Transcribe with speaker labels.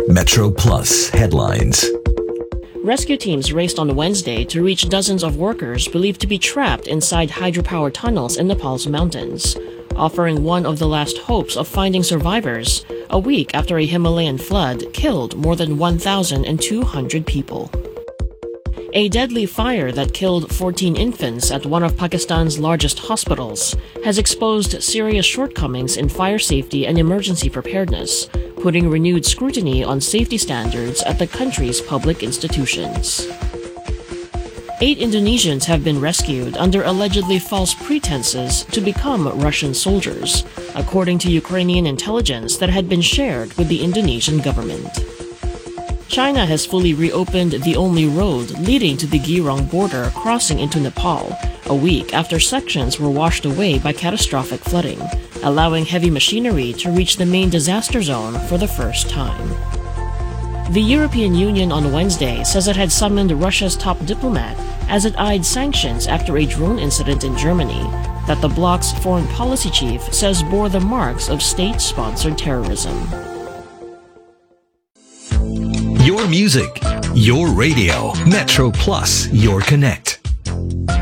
Speaker 1: Metro Plus headlines.
Speaker 2: Rescue teams raced on Wednesday to reach dozens of workers believed to be trapped inside hydropower tunnels in Nepal's mountains, offering one of the last hopes of finding survivors a week after a Himalayan flood killed more than 1,200 people. A deadly fire that killed 14 infants at one of Pakistan's largest hospitals has exposed serious shortcomings in fire safety and emergency preparedness, putting renewed scrutiny on safety standards at the country's public institutions. 8 Indonesians have been rescued under allegedly false pretenses to become Russian soldiers, according to Ukrainian intelligence that had been shared with the Indonesian government. China has fully reopened the only road leading to the Girong border crossing into Nepal, a week after sections were washed away by catastrophic flooding, allowing heavy machinery to reach the main disaster zone for the first time. The European Union on Wednesday says it had summoned Russia's top diplomat as it eyed sanctions after a drone incident in Germany that the bloc's foreign policy chief says bore the marks of state-sponsored terrorism.
Speaker 1: Your music, your radio. Metro Plus, your connect.